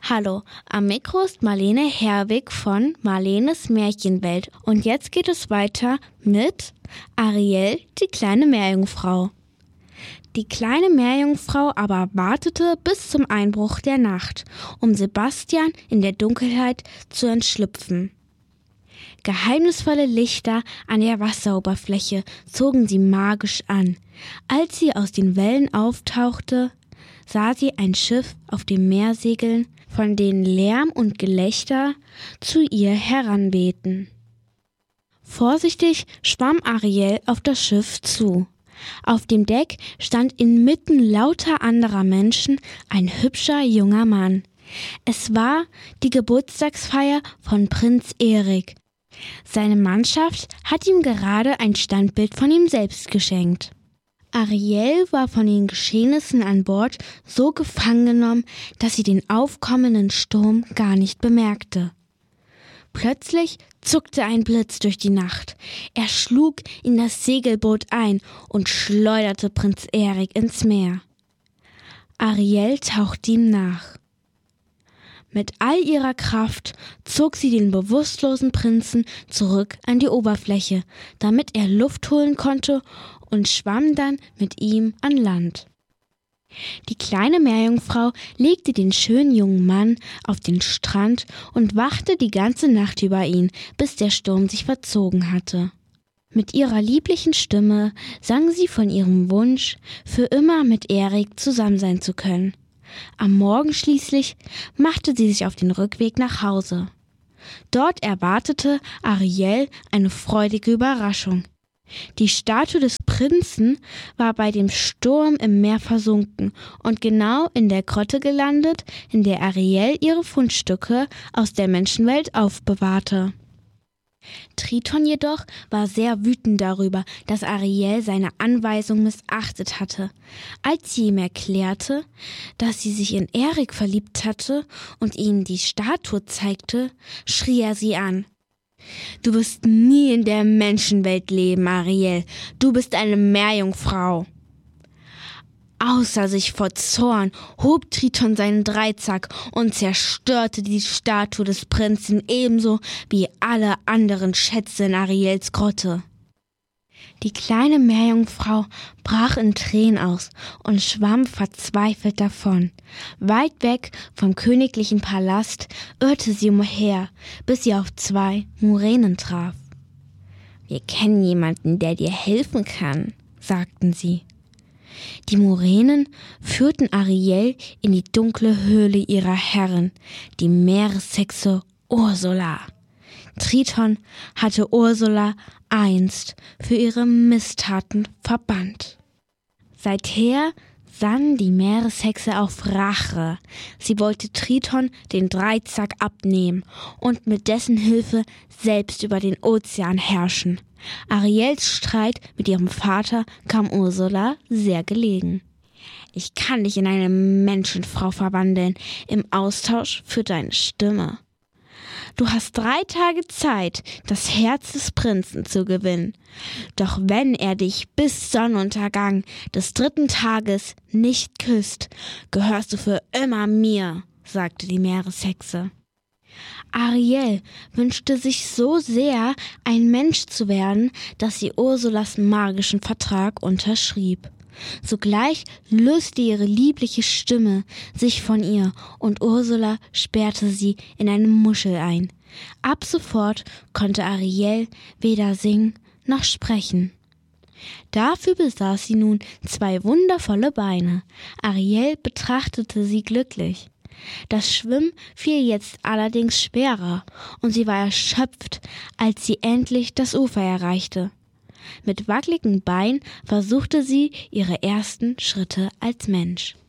Hallo, am Mikro ist Marlene Herwig von Marlenes Märchenwelt und jetzt geht es weiter mit Ariel, die kleine Meerjungfrau. Die kleine Meerjungfrau aber wartete bis zum Einbruch der Nacht, um Sebastian in der Dunkelheit zu entschlüpfen. Geheimnisvolle Lichter an der Wasseroberfläche zogen sie magisch an. Als sie aus den Wellen auftauchte, sah sie ein Schiff auf dem Meer segeln, von denen Lärm und Gelächter zu ihr heranwehten. Vorsichtig schwamm Ariel auf das Schiff zu. Auf dem Deck stand inmitten lauter anderer Menschen ein hübscher junger Mann. Es war die Geburtstagsfeier von Prinz Erik. Seine Mannschaft hat ihm gerade ein Standbild von ihm selbst geschenkt. Ariel war von den Geschehnissen an Bord so gefangen genommen, dass sie den aufkommenden Sturm gar nicht bemerkte. Plötzlich zuckte ein Blitz durch die Nacht. Er schlug in das Segelboot ein und schleuderte Prinz Erik ins Meer. Ariel tauchte ihm nach. Mit all ihrer Kraft zog sie den bewusstlosen Prinzen zurück an die Oberfläche, damit er Luft holen konnte, und schwamm dann mit ihm an Land. Die kleine Meerjungfrau legte den schönen jungen Mann auf den Strand und wachte die ganze Nacht über ihn, bis der Sturm sich verzogen hatte. Mit ihrer lieblichen Stimme sang sie von ihrem Wunsch, für immer mit Erik zusammen sein zu können. Am Morgen schließlich machte sie sich auf den Rückweg nach Hause. Dort erwartete Ariel eine freudige Überraschung. Die Statue des Prinzen war bei dem Sturm im Meer versunken und genau in der Grotte gelandet, in der Ariel ihre Fundstücke aus der Menschenwelt aufbewahrte. Triton jedoch war sehr wütend darüber, dass Ariel seine Anweisung missachtet hatte. Als sie ihm erklärte, dass sie sich in Erik verliebt hatte und ihm die Statue zeigte, schrie er sie an. »Du wirst nie in der Menschenwelt leben, Ariel. Du bist eine Meerjungfrau.« Außer sich vor Zorn hob Triton seinen Dreizack und zerstörte die Statue des Prinzen ebenso wie alle anderen Schätze in Ariels Grotte. Die kleine Meerjungfrau brach in Tränen aus und schwamm verzweifelt davon. Weit weg vom königlichen Palast irrte sie umher, bis sie auf 2 Muränen traf. »Wir kennen jemanden, der dir helfen kann«, sagten sie. Die Muränen führten Ariel in die dunkle Höhle ihrer Herrin, die Meereshexe Ursula. Triton hatte Ursula einst für ihre Misstaten verbannt. Seither sann die Meereshexe auf Rache. Sie wollte Triton den Dreizack abnehmen und mit dessen Hilfe selbst über den Ozean herrschen. Ariels Streit mit ihrem Vater kam Ursula sehr gelegen. »Ich kann dich in eine Menschenfrau verwandeln, im Austausch für deine Stimme. Du hast 3 Tage Zeit, das Herz des Prinzen zu gewinnen. Doch wenn er dich bis Sonnenuntergang des 3. Tages nicht küsst, gehörst du für immer mir«, sagte die Meereshexe. Ariel wünschte sich so sehr, ein Mensch zu werden, dass sie Ursulas magischen Vertrag unterschrieb. Sogleich löste ihre liebliche Stimme sich von ihr und Ursula sperrte sie in eine Muschel ein. Ab sofort konnte Ariel weder singen noch sprechen. Dafür besaß sie nun 2 wundervolle Beine. Ariel betrachtete sie glücklich. Das Schwimmen fiel jetzt allerdings schwerer und sie war erschöpft, als sie endlich das Ufer erreichte. Mit wackeligen Beinen versuchte sie ihre ersten Schritte als Mensch.